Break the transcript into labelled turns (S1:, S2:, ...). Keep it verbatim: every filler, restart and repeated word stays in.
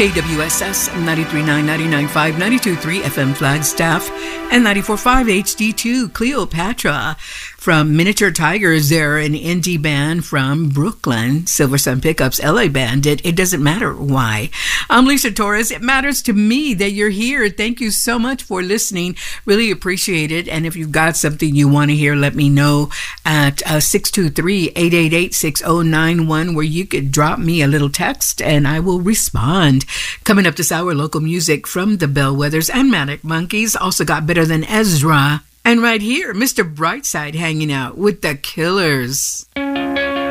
S1: K W S S ninety-three point nine, ninety-nine point five, ninety-two point three F M Flagstaff, and ninety-four point five H D two Cleopatra. From Miniature Tigers, they're an indie band from Brooklyn. Silver Sun Pickups, L A band. It, it doesn't matter why. I'm Lisa Torres. It matters to me that you're here. Thank you so much for listening. Really appreciate it. And if you've got something you want to hear, let me know at uh, six two three, eight eight eight, six zero nine one, where you could drop me a little text and I will respond. Coming up this hour, local music from the Bellwethers and Manic Monkeys. Also got Better Than Ezra. And right here, Mister Brightside hanging out with the Killers.